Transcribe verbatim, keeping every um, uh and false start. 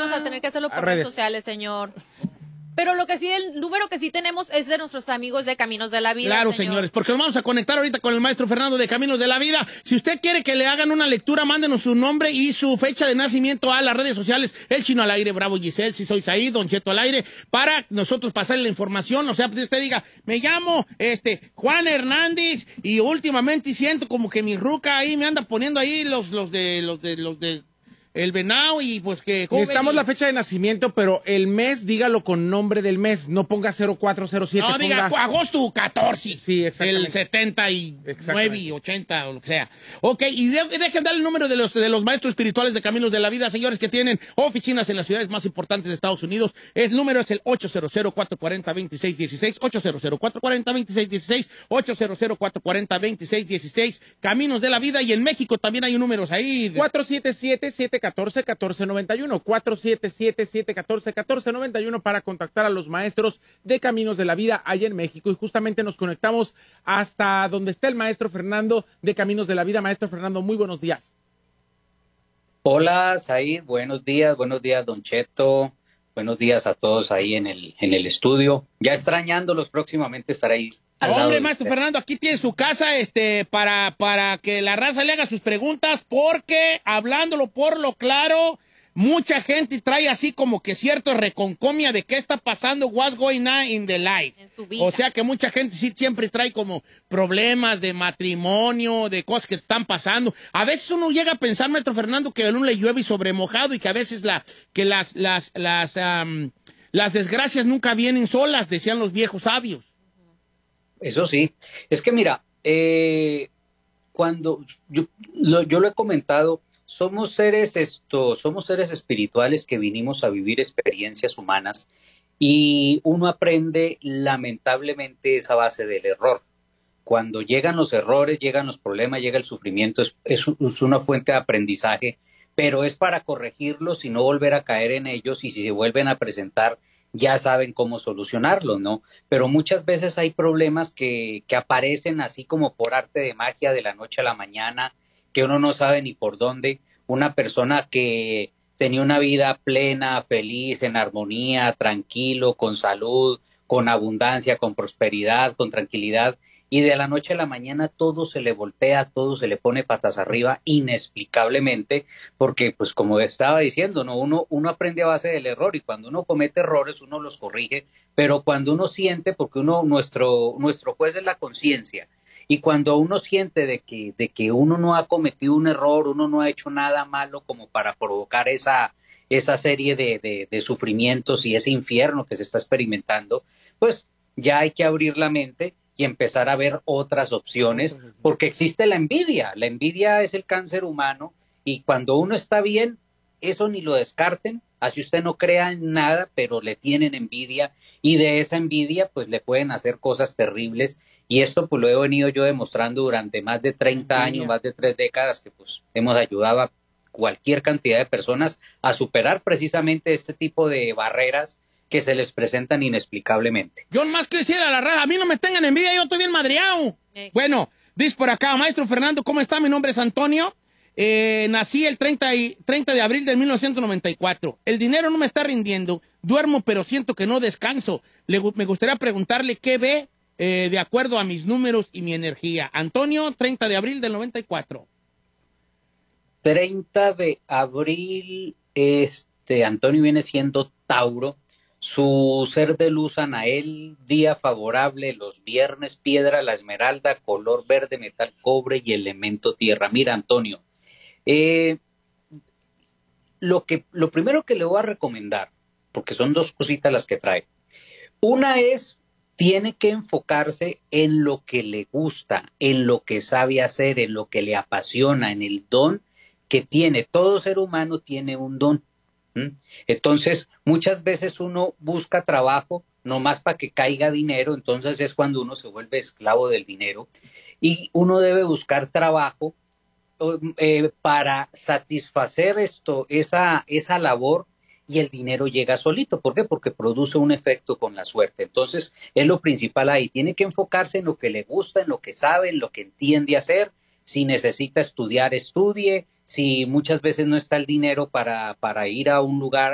vamos a tener que hacerlo por redes. redes sociales, señor. Pero lo que sí, el número que sí tenemos es de nuestros amigos de Caminos de la Vida. Claro, señor. señores, porque nos vamos a conectar ahorita con el maestro Fernando de Caminos de la Vida. Si usted quiere que le hagan una lectura, mándenos su nombre y su fecha de nacimiento a las redes sociales. El Chino al aire, Bravo Giselle, si soy Said, Don Cheto al aire, para nosotros pasarle la información. O sea, pues usted diga, me llamo este Juan Hernández y últimamente siento como que mi ruca ahí me anda poniendo ahí los, los de los de los de el venado y pues que... Necesitamos y... la fecha de nacimiento, pero el mes, dígalo con nombre del mes. No ponga cero cuatro cero siete. No, ponga... diga agosto catorce. Sí, exactamente. El setenta y nueve y ochenta o lo que sea. Ok, y de, dejen dar el número de los, de los maestros espirituales de Caminos de la Vida, señores, que tienen oficinas en las ciudades más importantes de Estados Unidos. El número es el ocho cero cero, cuatro cuatro cero, dos seis uno seis, ocho cero cero, cuatro cuatro cero, dos seis uno seis, ocho cero cero, cuatro cuatro cero, dos seis uno seis, Caminos de la Vida. Y en México también hay números ahí. cuatro siete siete, siete uno cuatro, uno cuatro nueve uno, cuatro siete siete, siete uno cuatro, uno cuatro nueve uno para contactar a los maestros de Caminos de la Vida allá en México. Y justamente nos conectamos hasta donde está el maestro Fernando de Caminos de la Vida. Maestro Fernando, muy buenos días. Hola, Said, buenos días, buenos días, Don Cheto, buenos días a todos ahí en el, en el estudio. Ya extrañándolos, próximamente estaré ahí. Al lado Hombre, de maestro usted. Fernando, aquí tiene su casa este, para, para que la raza le haga sus preguntas, porque hablándolo por lo claro, mucha gente trae así como que cierto reconcomia de qué está pasando, what's going on in the life. En su vida. O sea que mucha gente sí siempre trae como problemas de matrimonio, de cosas que están pasando. A veces uno llega a pensar, maestro Fernando, que a uno le llueve y sobre mojado y que a veces la, que las, las, las, um, las desgracias nunca vienen solas, decían los viejos sabios. Eso sí, es que mira, eh, cuando yo lo, yo lo he comentado, somos seres esto, somos seres espirituales que vinimos a vivir experiencias humanas y uno aprende lamentablemente esa base del error. Cuando llegan los errores, llegan los problemas, llega el sufrimiento, es, es, es una fuente de aprendizaje, pero es para corregirlos y no volver a caer en ellos, y si se vuelven a presentar ya saben cómo solucionarlos, ¿no? Pero muchas veces hay problemas que, que aparecen así como por arte de magia de la noche a la mañana, que uno no sabe ni por dónde. Una persona que tenía una vida plena, feliz, en armonía, tranquilo, con salud, con abundancia, con prosperidad, con tranquilidad, y de la noche a la mañana todo se le voltea, todo se le pone patas arriba inexplicablemente, porque pues como estaba diciendo, ¿no? Uno, uno aprende a base del error, y cuando uno comete errores uno los corrige, pero cuando uno siente, porque uno, nuestro, nuestro juez es la conciencia, y cuando uno siente de que, de que uno no ha cometido un error, uno no ha hecho nada malo como para provocar esa, esa serie de, de, de sufrimientos y ese infierno que se está experimentando, pues ya hay que abrir la mente y empezar a ver otras opciones, porque existe la envidia. La envidia es el cáncer humano, y cuando uno está bien, eso ni lo descarten, así usted no crea en nada, pero le tienen envidia, y de esa envidia pues le pueden hacer cosas terribles, y esto pues lo he venido yo demostrando durante más de treinta años, más de tres décadas, que pues hemos ayudado a cualquier cantidad de personas a superar precisamente este tipo de barreras que se les presentan inexplicablemente. Yo más que decir a la raza, a mí no me tengan envidia, yo estoy bien madreado. Eh. Bueno, dice por acá, maestro Fernando, ¿cómo está? Mi nombre es Antonio. Eh, nací el treinta, y, treinta de abril de mil novecientos noventa y cuatro. El dinero no me está rindiendo, duermo pero siento que no descanso. Le, me gustaría preguntarle qué ve eh, de acuerdo a mis números y mi energía. Antonio, treinta de abril del noventa y cuatro. treinta de abril, este, Antonio viene siendo Tauro. Su ser de luz, Anael, día favorable, los viernes, piedra, la esmeralda, color verde, metal, cobre y elemento tierra. Mira, Antonio, eh, lo, que, lo primero que le voy a recomendar, porque son dos cositas las que trae. Una es, tiene que enfocarse en lo que le gusta, en lo que sabe hacer, en lo que le apasiona, en el don que tiene. Todo ser humano tiene un don. Entonces, muchas veces uno busca trabajo nomás para que caiga dinero, entonces es cuando uno se vuelve esclavo del dinero, y uno debe buscar trabajo eh, para satisfacer esto, esa, esa labor, y el dinero llega solito. ¿Por qué? Porque produce un efecto con la suerte. Entonces, es lo principal ahí. Tiene que enfocarse en lo que le gusta, en lo que sabe, en lo que entiende hacer. Si necesita estudiar, estudie. Si muchas veces no está el dinero para, para ir a un lugar